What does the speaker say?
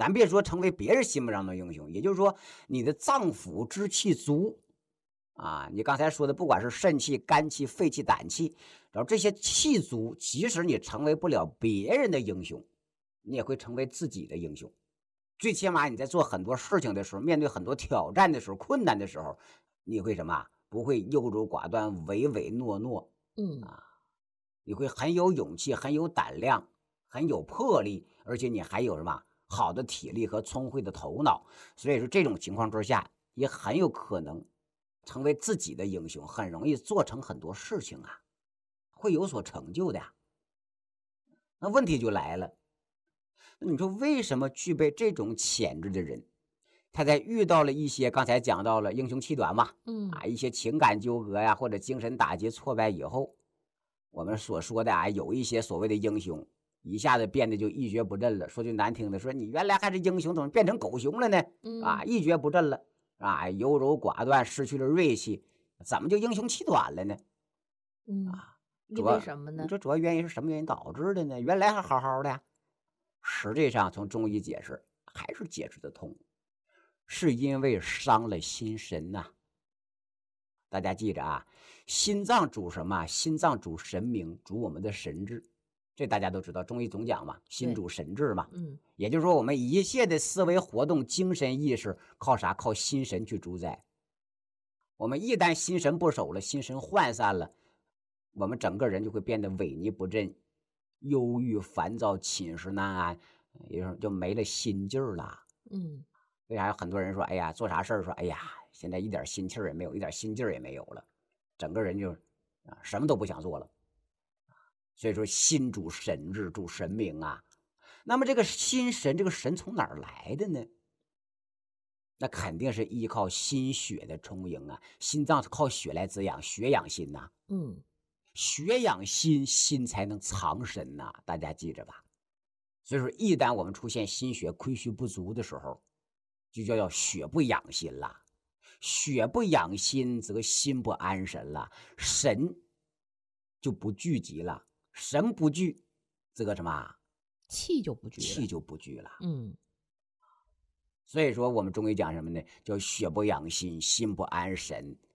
咱别说成为别人心目当中的英雄，也就是说你的脏腑之气足啊。你刚才说的，不管是肾气、肝气、肺气、胆气，然后这些气足，即使你成为不了别人的英雄，你也会成为自己的英雄。最起码你在做很多事情的时候，面对很多挑战的时候、困难的时候，你会什么？不会优柔寡断、唯唯诺诺嗯。 啊，你会很有勇气、很有胆量、很有魄力，而且你还有什么好的体力和聪慧的头脑。所以说，这种情况之下，也很有可能成为自己的英雄，很容易做成很多事情啊，会有所成就的呀。那问题就来了，那你说为什么具备这种潜质的人，他在遇到了一些刚才讲到了英雄气短嘛， 嗯。 啊，一些情感纠葛呀，或者精神打击、挫败以后，我们所说的啊，有一些所谓的英雄，一下子变得就一蹶不振了。说句难听的，说你原来还是英雄，怎么变成狗熊了呢？啊， 嗯。 一蹶不振了，啊，优柔寡断，失去了锐气，怎么就英雄气短了呢？ 嗯。 啊， 因为什么呢？ 你说主要原因是什么原因导致的呢？原来还好好的呀。实际上，从中医解释还是解释得通，是因为伤了心神呐、大家记着啊，心脏主什么？心脏主神明，主我们的神志。这大家都知道，中医总讲嘛，心对。 主神志嘛。 嗯。 也就是说，我们一切的思维活动、精神意识靠啥？靠心神去主宰。我们一旦心神不守了，心神涣散了，我们整个人就会变得萎靡不振、忧郁、烦躁、寝食难安，有时候就没了心劲儿了。 嗯。 为啥有很多人说，哎呀，做啥事儿说，哎呀，现在一点心气儿也没有，一点心劲儿也没有了，整个人就啊什么都不想做了。所以说，心主神志，主神明啊。那么这个心神，这个神从哪儿来的呢？那肯定是依靠心血的充盈啊，心脏是靠血来滋养，血养心呐、 嗯。 血养心，心才能藏神呐、大家记着吧。所以说，一旦我们出现心血亏虚不足的时候，就叫血不养心了。血不养心，则心不安神了，神就不聚集了。神不聚，则什么？ 气就不聚了。 气就不聚了。 嗯。 所以说，我们中医讲什么呢？叫血不养心，心不安神。